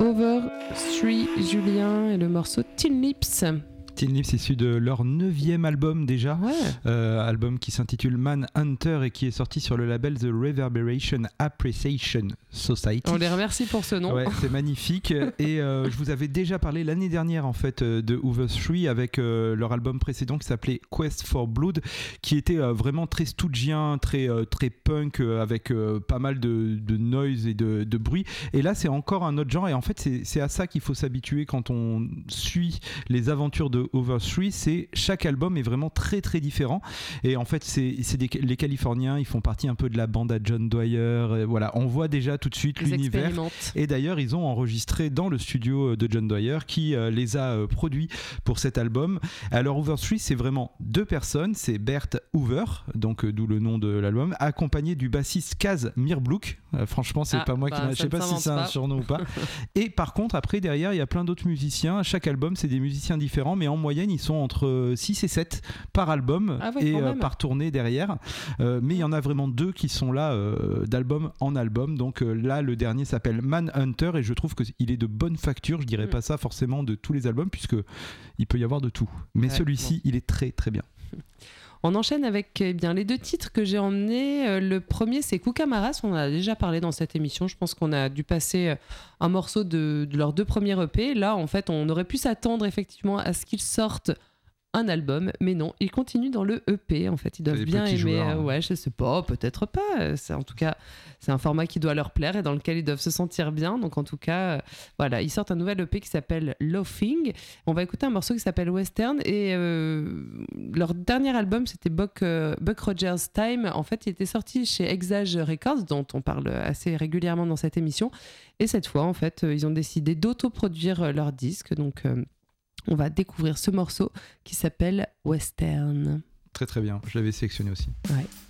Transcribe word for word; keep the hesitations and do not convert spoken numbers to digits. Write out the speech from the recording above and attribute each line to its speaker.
Speaker 1: Over Three, Julien, et le morceau Tin Lips.
Speaker 2: Tin Lips, issu de leur neuvième album déjà,
Speaker 1: ouais.
Speaker 2: euh, album qui s'intitule Manhunter et qui est sorti sur le label The Reverberation Appreciation Society.
Speaker 1: On les remercie pour ce nom.
Speaker 2: Ouais, c'est magnifique. Et euh, je vous avais déjà parlé l'année dernière en fait de Over Three avec euh, leur album précédent qui s'appelait Quest for Blood, qui était euh, vraiment très stoogien, très euh, très punk, euh, avec euh, pas mal de, de noise et de, de bruit. Et là, c'est encore un autre genre. Et en fait, c'est, c'est à ça qu'il faut s'habituer quand on suit les aventures de Over Three. C'est chaque album est vraiment très très différent. Et en fait, c'est, c'est des, les Californiens, ils font partie un peu de la bande à John Dwyer. Et voilà, on voit déjà tout de suite
Speaker 1: ils
Speaker 2: l'univers. Et d'ailleurs, ils ont enregistré dans le studio de John Dwyer qui euh, les a euh, produits pour cet album. Alors, Over Three, c'est vraiment deux personnes. C'est Bert Hoover, donc euh, d'où le nom de l'album, accompagné du bassiste Kaz Mirblouk. Euh, franchement, c'est
Speaker 1: ah,
Speaker 2: pas moi
Speaker 1: bah,
Speaker 2: qui m'a. Je sais pas si c'est un pas. surnom ou pas. Et par contre, après, derrière, il y a plein d'autres musiciens. Chaque album, c'est des musiciens différents, mais en moyenne, ils sont entre six et sept par album
Speaker 1: ah ouais,
Speaker 2: et euh, par tournée derrière. Euh, mais il y en a vraiment deux qui sont là euh, d'album en album. Donc euh, là, le dernier s'appelle Manhunter et je trouve qu'il est de bonne facture. Je dirais mm. pas ça forcément de tous les albums puisque il peut y avoir de tout. Mais ouais, celui-ci, bon. il est très très bien.
Speaker 1: On enchaîne avec eh bien, les deux titres que j'ai emmenés. Le premier, c'est Kukamaras. On en a déjà parlé dans cette émission. Je pense qu'on a dû passer un morceau de, de leurs deux premiers E P. Là, en fait, on aurait pu s'attendre effectivement à ce qu'ils sortent un album, mais non, ils continuent dans le E P. En fait, ils doivent bien aimer.
Speaker 2: Joueurs,
Speaker 1: euh, ouais, je sais pas, peut-être pas. C'est, en tout cas, c'est un format qui doit leur plaire et dans lequel ils doivent se sentir bien. Donc, en tout cas, euh, voilà, ils sortent un nouvel E P qui s'appelle Loafing. On va écouter un morceau qui s'appelle Western et euh, leur dernier album, c'était Buck, euh, Buck Rogers Time. En fait, il était sorti chez Exage Records, dont on parle assez régulièrement dans cette émission. Et cette fois, en fait, ils ont décidé d'autoproduire leur disque. Donc, euh, on va découvrir ce morceau qui s'appelle Western.
Speaker 2: Très très bien, je l'avais sélectionné aussi.
Speaker 1: Ouais.